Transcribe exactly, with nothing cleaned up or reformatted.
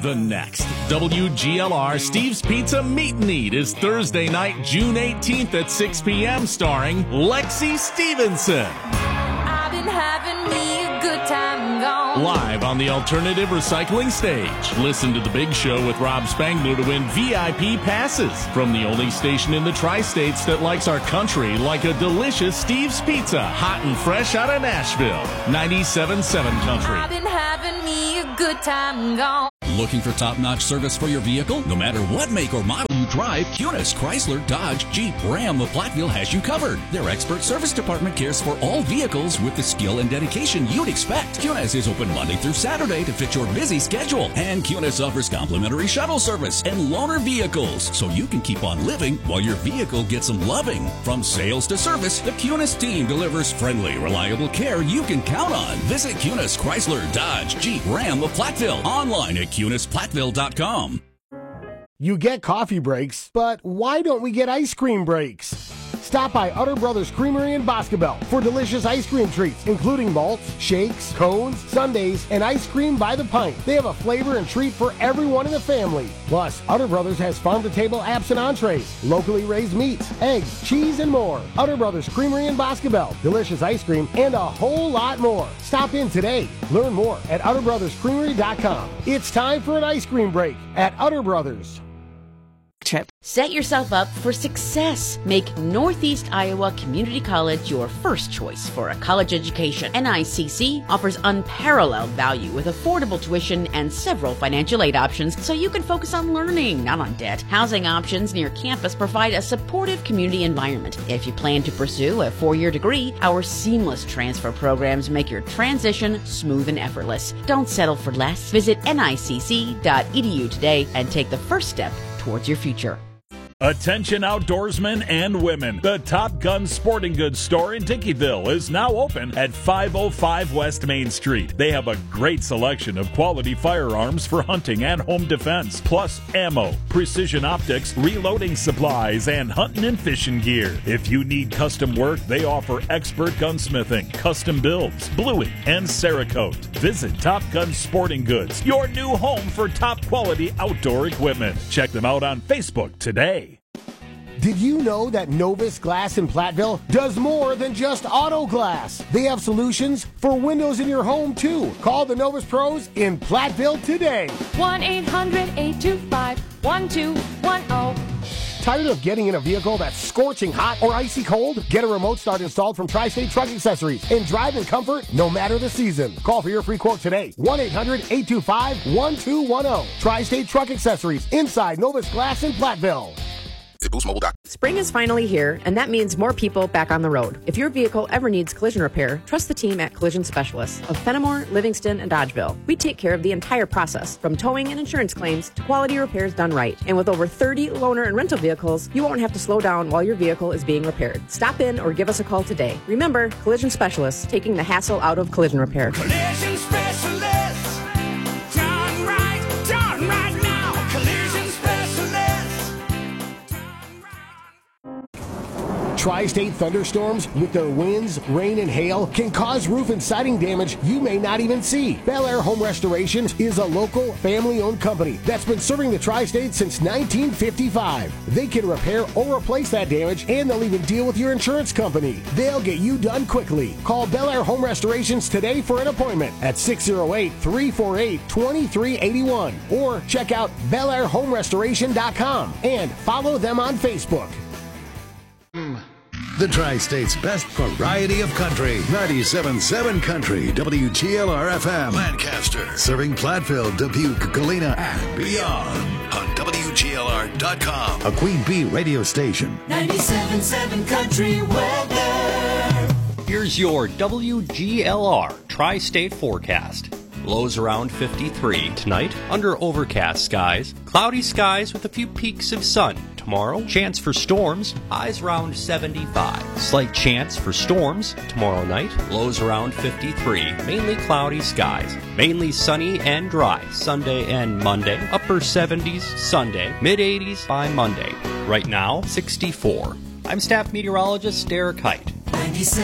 The next W G L R Steve's Pizza Meet and Eat is Thursday night, June eighteenth at six p.m. starring Lexi Stevenson. I've been having me a good time gone. Live on the Alternative Recycling stage. Listen to The Big Show with Rob Spangler to win V I P passes from the only station in the tri-states that likes our country like a delicious Steve's Pizza, hot and fresh out of Nashville. ninety-seven point seven Country. I've been having me a good time gone. Looking for top-notch service for your vehicle? No matter what make or model you drive, Cunis, Chrysler, Dodge, Jeep, Ram of Platteville has you covered. Their expert service department cares for all vehicles with the skill and dedication you'd expect. Cunis is open Monday through Saturday to fit your busy schedule. And Cunis offers complimentary shuttle service and loaner vehicles, so you can keep on living while your vehicle gets some loving. From sales to service, the Cunis team delivers friendly, reliable care you can count on. Visit Cunis, Chrysler, Dodge, Jeep, Ram of Platteville. Online at Cunis Platteville dot com. You get coffee breaks, but why don't we get ice cream breaks? Stop by Utter Brothers Creamery in Boscobel for delicious ice cream treats, including malts, shakes, cones, sundaes, and ice cream by the pint. They have a flavor and treat for everyone in the family. Plus, Utter Brothers has farm-to-table apps and entrees, locally raised meats, eggs, cheese, and more. Utter Brothers Creamery in Boscobel. Delicious ice cream and a whole lot more. Stop in today. Learn more at utter brothers creamery dot com. It's time for an ice cream break at Utter Brothers. Trip. Set yourself up for success. Make Northeast Iowa Community College your first choice for a college education. N I C C offers unparalleled value with affordable tuition and several financial aid options so you can focus on learning, not on debt. Housing options near campus provide a supportive community environment. If you plan to pursue a four-year degree, our seamless transfer programs make your transition smooth and effortless. Don't settle for less. Visit N I C C dot E D U today and take the first step towards your future. Attention outdoorsmen and women. The Top Gun Sporting Goods store in Dickeyville is now open at five oh five West Main Street. They have a great selection of quality firearms for hunting and home defense, plus ammo, precision optics, reloading supplies, and hunting and fishing gear. If you need custom work, they offer expert gunsmithing, custom builds, bluing, and Cerakote. Visit Top Gun Sporting Goods, your new home for top quality outdoor equipment. Check them out on Facebook today. Did you know that Novus Glass in Platteville does more than just auto glass? They have solutions for windows in your home, too. Call the Novus Pros in Platteville today. one eight hundred eight two five one two one zero. Tired of getting in a vehicle that's scorching hot or icy cold? Get a remote start installed from Tri-State Truck Accessories and drive in comfort no matter the season. Call for your free quote today. one eight hundred eight two five one two one zero. Tri-State Truck Accessories inside Novus Glass in Platteville. Spring is finally here, and that means more people back on the road. If your vehicle ever needs collision repair, trust the team at Collision Specialists of Fenimore, Livingston, and Dodgeville. We take care of the entire process, from towing and insurance claims to quality repairs done right. And with over thirty loaner and rental vehicles, you won't have to slow down while your vehicle is being repaired. Stop in or give us a call today. Remember, Collision Specialists, taking the hassle out of collision repair. Collision Specialists, done right, done right now. Collision Specialists. Tri-State thunderstorms with their winds, rain, and hail can cause roof and siding damage you may not even see. Bel Air Home Restoration is a local, family-owned company that's been serving the Tri-State since nineteen fifty-five. They can repair or replace that damage, and they'll even deal with your insurance company. They'll get you done quickly. Call Bel Air Home Restorations today for an appointment at six oh eight, three four eight, two three eight one or check out bel air home restoration dot com and follow them on Facebook. The Tri-State's best variety of country. ninety-seven point seven Country, W G L R F M. Lancaster. Serving Platteville, Dubuque, Galena, and beyond. On W G L R dot com. A Queen Bee radio station. ninety-seven point seven Country weather. Here's your W G L R Tri-State forecast. Lows around fifty-three. Tonight, under overcast skies. Cloudy skies with a few peaks of sun. Tomorrow, chance for storms. Highs around seventy-five. Slight chance for storms tomorrow night. Lows around fifty-three. Mainly cloudy skies. Mainly sunny and dry. Sunday and Monday. Upper seventies Sunday. Mid eighties by Monday. Right now, sixty-four. I'm staff meteorologist Derek Height.